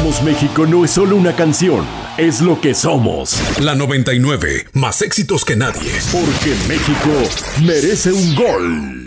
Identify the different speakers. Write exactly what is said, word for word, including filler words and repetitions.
Speaker 1: Somos México no es solo una canción, es lo que somos.
Speaker 2: La noventa y nueve, más éxitos que nadie.
Speaker 1: Porque México merece un gol.